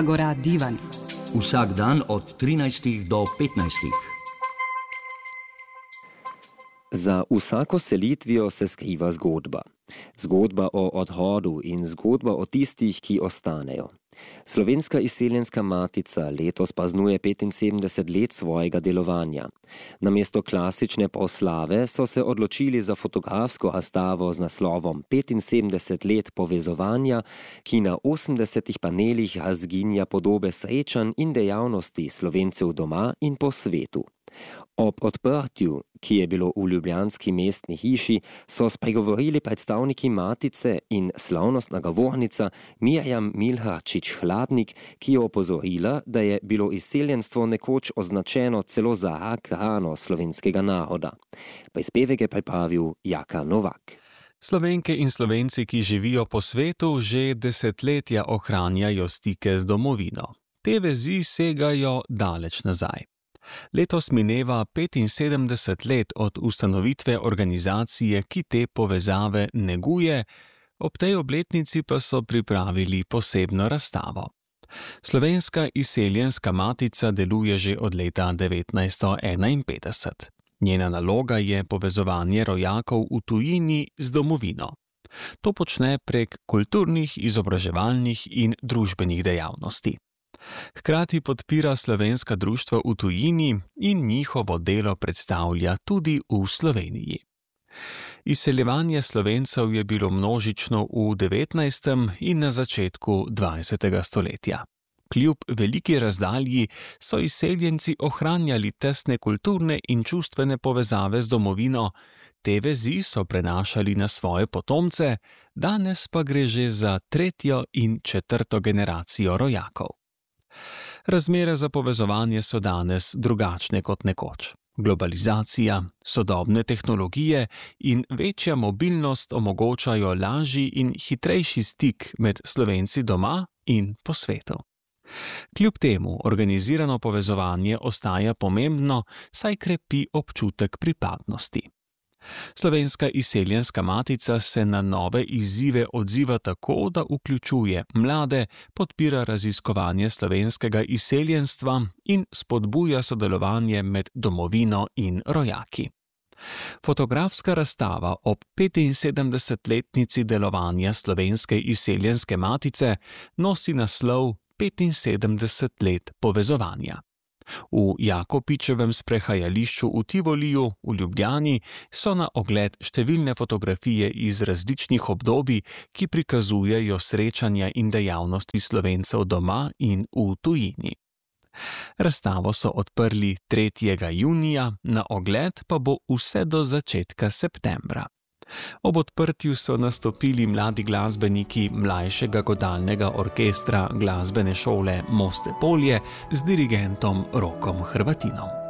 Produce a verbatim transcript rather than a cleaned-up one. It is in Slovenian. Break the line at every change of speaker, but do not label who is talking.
Agora Divan.
Vsak dan od trinajstih do petnajstih.
Za vsako selitvijo se skriva zgodba. Zgodba o odhodu in zgodba o tistih, ki ostanejo. Slovenska izseljenska matica letos praznuje petinsedemdeset let svojega delovanja. Namesto klasične proslave so se odločili za fotografsko razstavo z naslovom petinsedemdeset let povezovanja, ki na osemdesetih panelih razginja podobe srečanj in dejavnosti Slovencev doma in po svetu. Ob odprtju, ki je bilo v ljubljanski mestni hiši, so spregovorili predstavniki matice in slavnostna govornica Mirjam Milharčič-Hladnik, ki je opozorila, da je bilo izseljenstvo nekoč označeno celo za rak rano slovenskega naroda. Prispevek je pripravil Jaka Novak.
Slovenke in Slovenci, ki živijo po svetu, že desetletja ohranjajo stike z domovino. Te vezi segajo daleč nazaj. Letos mineva petinsedemdeset let od ustanovitve organizacije, ki te povezave neguje, ob tej obletnici pa so pripravili posebno razstavo. Slovenska izseljenska matica deluje že od leta devetnajststo enainpetdeset. Njena naloga je povezovanje rojakov v tujini z domovino. To počne prek kulturnih, izobraževalnih in družbenih dejavnosti. Hkrati podpira slovenska društva v tujini in njihovo delo predstavlja tudi v Sloveniji. Izseljevanje Slovencev je bilo množično v devetnajstem in na začetku dvajsetega stoletja. Kljub veliki razdalji so izseljenci ohranjali tesne kulturne in čustvene povezave z domovino, te vezi so prenašali na svoje potomce, danes pa gre že za tretjo in četrto generacijo rojakov. Razmere za povezovanje so danes drugačne kot nekoč. Globalizacija, sodobne tehnologije in večja mobilnost omogočajo lažji in hitrejši stik med Slovenci doma in po svetu. Kljub temu organizirano povezovanje ostaja pomembno, saj krepi občutek pripadnosti. Slovenska izseljenska matica se na nove izzive odziva tako, da vključuje mlade, podpira raziskovanje slovenskega izseljenstva in spodbuja sodelovanje med domovino in rojaki. Fotografska razstava ob petinsedemdesetletnici delovanja Slovenske izseljenske matice nosi naslov petinsedemdeset let povezovanja. V Jakopičevem sprehajališču v Tivoliju v Ljubljani so na ogled številne fotografije iz različnih obdobij, ki prikazujejo srečanja in dejavnosti Slovencev doma in v tujini. Razstavo so odprli tretjega junija, na ogled pa bo vse do začetka septembra. Ob odprtju so nastopili mladi glasbeniki mlajšega godalnega orkestra glasbene šole Moste Polje z dirigentom Rokom Hrvatinom.